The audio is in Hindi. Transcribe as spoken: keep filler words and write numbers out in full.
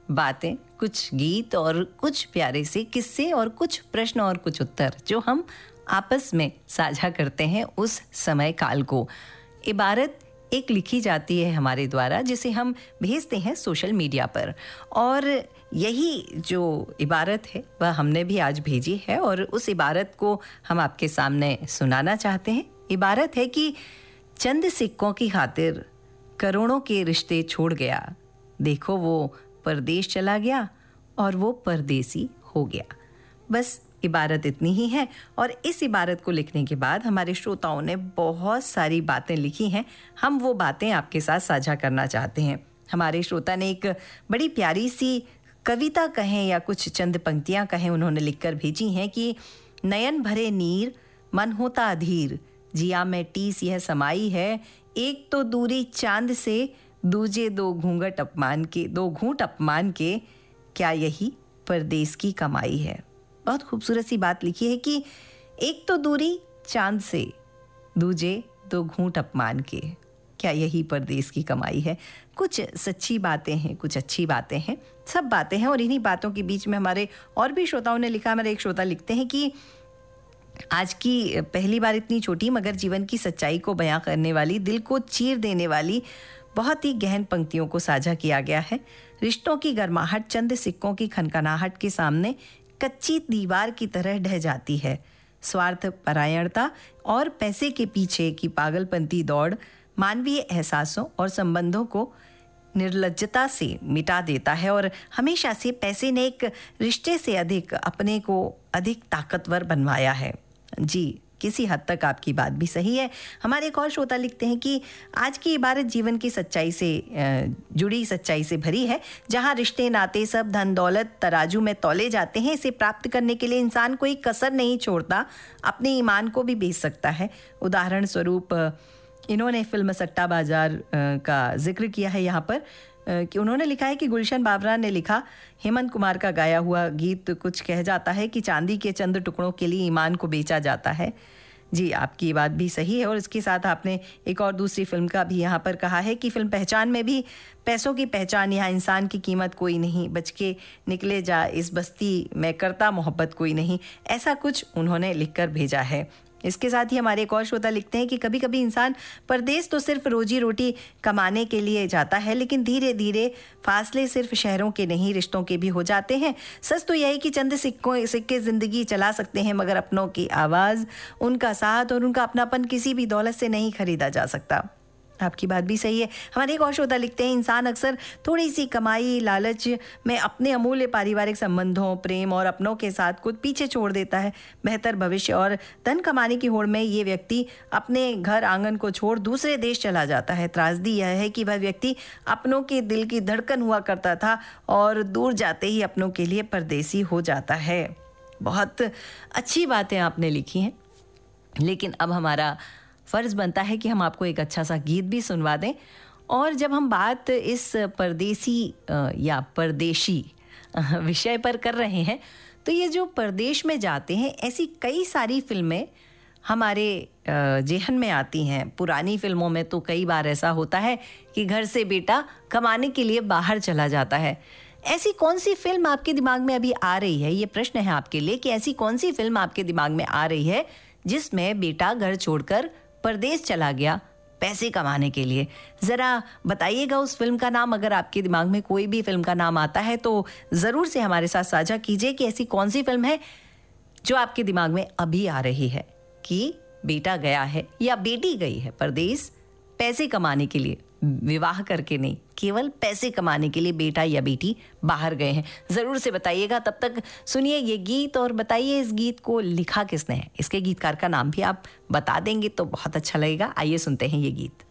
बातें, कुछ गीत और कुछ प्यारे से किस्से और कुछ प्रश्न और कुछ उत्तर जो हम आपस में साझा करते हैं उस समय काल को। इबारत एक लिखी जाती है हमारे द्वारा जिसे हम भेजते हैं सोशल मीडिया पर, और यही जो इबारत है वह हमने भी आज भेजी है और उस इबारत को हम आपके सामने सुनाना चाहते हैं। इबारत है कि चंद सिक्कों की खातिर करोड़ों के रिश्ते छोड़ गया, देखो वो परदेश चला गया और वो परदेसी हो गया। बस इबारत इतनी ही है, और इस इबारत को लिखने के बाद हमारे श्रोताओं ने बहुत सारी बातें लिखी हैं। हम वो बातें आपके साथ साझा करना चाहते हैं। हमारे श्रोता ने एक बड़ी प्यारी सी कविता कहें या कुछ चंद पंक्तियां कहें उन्होंने लिखकर भेजी हैं कि नयन भरे नीर मन होता अधीर, जिया में टीस यह समाई है, एक तो दूरी चांद से दूजे दो घूंघट अपमान के दो घूंट अपमान के, क्या यही परदेश की कमाई है। बहुत खूबसूरत सी बात लिखी है कि एक तो दूरी चांद से दूजे दो घूंट अपमान के, क्या यही परदेश की कमाई है। कुछ सच्ची बातें हैं, कुछ अच्छी बातें हैं, सब बातें हैं, और इन्हीं बातों के बीच में हमारे और भी श्रोताओं ने लिखा। हमारे एक श्रोता लिखते हैं कि आज की पहली बार इतनी छोटी मगर जीवन की सच्चाई को बयां करने वाली, दिल को चीर देने वाली बहुत ही गहन पंक्तियों को साझा किया गया है। रिश्तों की गर्माहट चंद सिक्कों की खनखनाहट के सामने कच्ची दीवार की तरह ढह जाती है। स्वार्थ परायणता और पैसे के पीछे की पागलपंती दौड़ मानवीय एहसासों और संबंधों को निर्लज्जता से मिटा देता है, और हमेशा से पैसे ने एक रिश्ते से अधिक अपने को अधिक ताकतवर बनवाया है। जी, किसी हद तक आपकी बात भी सही है। हमारे एक और श्रोता लिखते हैं कि आज की इबारत जीवन की सच्चाई से जुड़ी सच्चाई से भरी है, जहां रिश्ते नाते सब धन दौलत तराजू में तौले जाते हैं। इसे प्राप्त करने के लिए इंसान कोई कसर नहीं छोड़ता, अपने ईमान को भी बेच सकता है। उदाहरण स्वरूप इन्होंने फिल्म सट्टा बाजार का जिक्र किया है यहाँ पर, कि उन्होंने लिखा है कि गुलशन बाबरा ने लिखा, हेमंत कुमार का गाया हुआ गीत कुछ कह जाता है कि चांदी के चंद टुकड़ों के लिए ईमान को बेचा जाता है। जी, आपकी बात भी सही है, और इसके साथ आपने एक और दूसरी फिल्म का भी यहाँ पर कहा है कि फिल्म पहचान में भी पैसों की पहचान, यहाँ इंसान की कीमत कोई नहीं, बच के निकले जा इस बस्ती में करता मोहब्बत कोई नहीं, ऐसा कुछ उन्होंने लिखकर भेजा है। इसके साथ ही हमारे एक और श्रोता लिखते हैं कि कभी कभी इंसान परदेश तो सिर्फ रोजी रोटी कमाने के लिए जाता है, लेकिन धीरे धीरे फासले सिर्फ शहरों के नहीं रिश्तों के भी हो जाते हैं। सच तो यही कि चंद सिक्कों सिक्के ज़िंदगी चला सकते हैं, मगर अपनों की आवाज़, उनका साथ और उनका अपनापन किसी भी दौलत से नहीं खरीदा जा सकता। आपकी बात भी सही है। हमारे एक और श्रोता लिखते हैं, इंसान अक्सर थोड़ी सी कमाई लालच में अपने अमूल्य पारिवारिक संबंधों, प्रेम और अपनों के साथ खुद पीछे छोड़ देता है। बेहतर भविष्य और धन कमाने की होड़ में ये व्यक्ति अपने घर आंगन को छोड़ दूसरे देश चला जाता है। त्रासदी यह है कि वह व्यक्ति अपनों के दिल की धड़कन हुआ करता था और दूर जाते ही अपनों के लिए परदेसी हो जाता है। बहुत अच्छी बातें आपने लिखी हैं, लेकिन अब हमारा फ़र्ज़ बनता है कि हम आपको एक अच्छा सा गीत भी सुनवा दें। और जब हम बात इस परदेसी या परदेशी विषय पर कर रहे हैं, तो ये जो परदेश में जाते हैं, ऐसी कई सारी फिल्में हमारे जेहन में आती हैं। पुरानी फिल्मों में तो कई बार ऐसा होता है कि घर से बेटा कमाने के लिए बाहर चला जाता है। ऐसी कौन सी फिल्म आपके दिमाग में अभी आ रही है? ये प्रश्न है आपके लिए कि ऐसी कौन सी फिल्म आपके दिमाग में आ रही है जिसमें बेटा घर छोड़कर परदेश चला गया पैसे कमाने के लिए? ज़रा बताइएगा उस फिल्म का नाम। अगर आपके दिमाग में कोई भी फिल्म का नाम आता है तो ज़रूर से हमारे साथ साझा कीजिए कि ऐसी कौन सी फिल्म है जो आपके दिमाग में अभी आ रही है कि बेटा गया है या बेटी गई है परदेश पैसे कमाने के लिए, विवाह करके नहीं, केवल पैसे कमाने के लिए बेटा या बेटी बाहर गए हैं। ज़रूर से बताइएगा। तब तक सुनिए ये गीत और बताइए इस गीत को लिखा किसने है। इसके गीतकार का नाम भी आप बता देंगे तो बहुत अच्छा लगेगा। आइए सुनते हैं ये गीत।